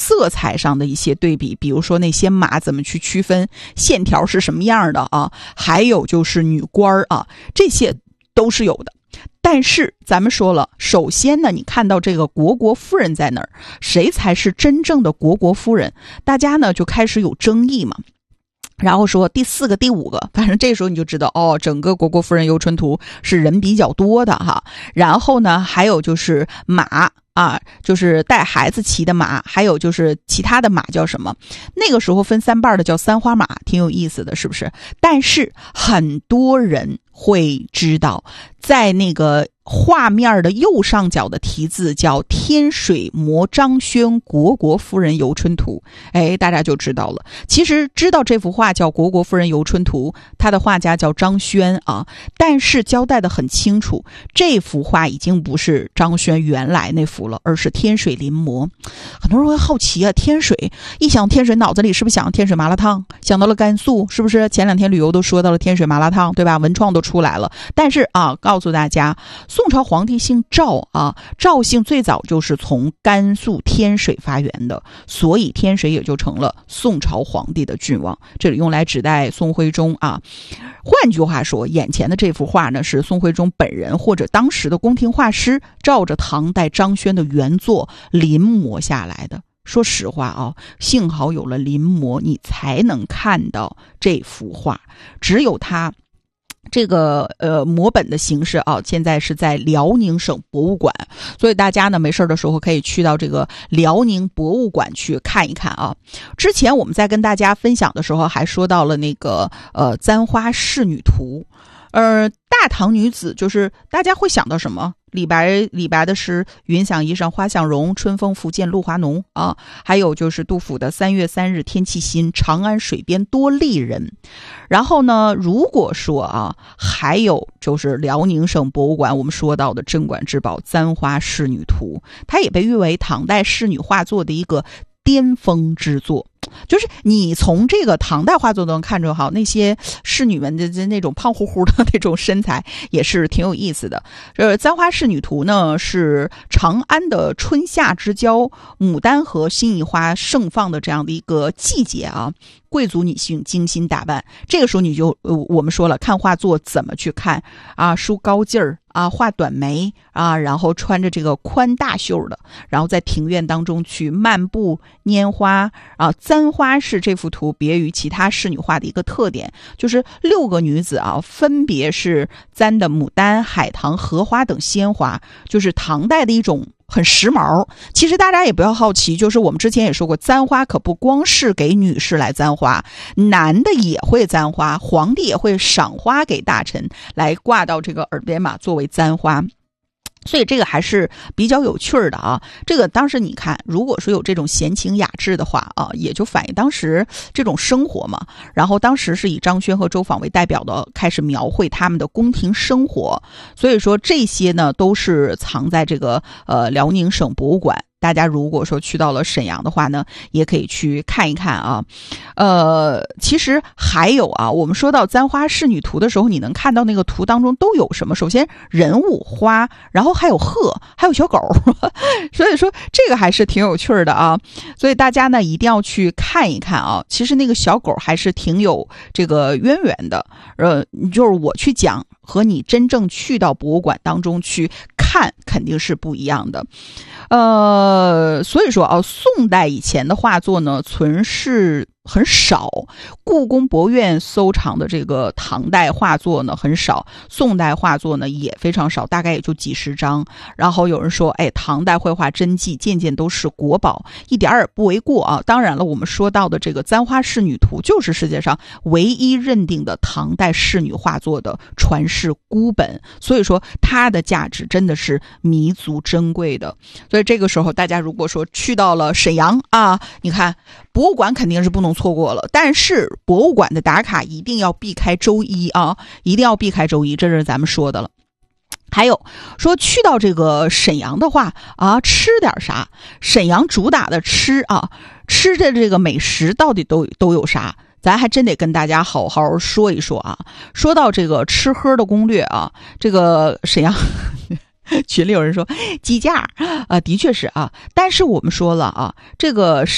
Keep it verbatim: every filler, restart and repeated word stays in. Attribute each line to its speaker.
Speaker 1: 色彩上的一些对比，比如说那些马怎么去区分线条是什么样的啊，还有就是女官啊，这些都是有的。但是咱们说了，首先呢，你看到这个虢国夫人在哪儿，谁才是真正的虢国夫人，大家呢就开始有争议嘛。然后说第四个第五个，反正这时候你就知道哦，整个虢国夫人游春图是人比较多的哈。然后呢还有就是马啊，就是带孩子骑的马，还有就是其他的马叫什么，那个时候分三瓣的叫三花马，挺有意思的，是不是？但是很多人会知道，在那个画面的右上角的题字叫天水摹张轩虢国夫人游春图，哎，大家就知道了。其实知道这幅画叫虢国夫人游春图，他的画家叫张轩啊，但是交代的很清楚，这幅画已经不是张轩原来那幅了，而是天水临摹。很多人会好奇啊，天水，一想天水脑子里是不是想天水麻辣烫，想到了甘肃，是不是？前两天旅游都说到了天水麻辣烫，对吧？文创都出来了。但是啊，告诉大家，宋朝皇帝姓赵啊，赵姓最早就是从甘肃天水发源的，所以天水也就成了宋朝皇帝的郡王，这里用来指代宋徽宗啊。换句话说，眼前的这幅画呢，是宋徽宗本人或者当时的宫廷画师照着唐代张轩的原作临摹下来的。说实话啊，幸好有了临摹，你才能看到这幅画，只有它这个呃摹本的形式啊，现在是在辽宁省博物馆，所以大家呢没事的时候可以去到这个辽宁博物馆去看一看啊。之前我们在跟大家分享的时候还说到了那个呃簪花仕女图，呃大唐女子就是大家会想到什么？李白李白的诗云想衣裳花想容，春风拂槛露华浓啊，还有就是杜甫的三月三日天气新，长安水边多丽人。然后呢，如果说啊，还有就是辽宁省博物馆我们说到的镇馆之宝簪花仕女图，它也被誉为唐代仕女画作的一个巅峰之作。就是你从这个唐代画作都能看出，好那些仕女们的那种胖乎乎的那种身材也是挺有意思的。呃，簪花仕女图呢是长安的春夏之交，牡丹和辛夷花盛放的这样的一个季节啊。贵族女性精心打扮，这个时候你就呃我们说了，看画作怎么去看啊？梳高髻儿啊，画短眉啊，然后穿着这个宽大袖的，然后在庭院当中去漫步拈花啊。簪花是这幅图别于其他仕女画的一个特点，就是六个女子啊，分别是簪的牡丹、海棠、荷花等鲜花，就是唐代的一种很时髦。其实大家也不要好奇，就是我们之前也说过，簪花可不光是给女士来簪花，男的也会簪花，皇帝也会赏花给大臣来挂到这个耳边嘛，作为簪花。所以这个还是比较有趣的啊。这个当时你看，如果说有这种闲情雅致的话啊，也就反映当时这种生活嘛。然后当时是以张轩和周昉为代表的，开始描绘他们的宫廷生活。所以说这些呢，都是藏在这个呃辽宁省博物馆。大家如果说去到了沈阳的话呢，也可以去看一看啊。呃，其实还有啊，我们说到簪花仕女图的时候，你能看到那个图当中都有什么？首先人物、花，然后还有鹤，还有小狗，所以说这个还是挺有趣的啊。所以大家呢一定要去看一看啊。其实那个小狗还是挺有这个渊源的，呃，就是我去讲和你真正去到博物馆当中去看肯定是不一样的。呃，所以说啊，宋代以前的画作呢，存世很少，故宫博物院收藏的这个唐代画作呢很少，宋代画作呢也非常少，大概也就几十张。然后有人说，哎，唐代绘画真迹件件都是国宝，一点儿也不为过啊。当然了，我们说到的这个簪花仕女图就是世界上唯一认定的唐代仕女画作的传世孤本，所以说它的价值真的是弥足珍贵的。所以这个时候大家如果说去到了沈阳啊，你看博物馆肯定是不能错过了，但是博物馆的打卡一定要避开周一啊，一定要避开周一，这是咱们说的了。还有说去到这个沈阳的话啊，吃点啥？沈阳主打的吃啊，吃的这个美食到底都都有啥？咱还真得跟大家好好说一说啊。说到这个吃喝的攻略啊，这个沈阳群里有人说鸡架啊，的确是啊，但是我们说了啊，这个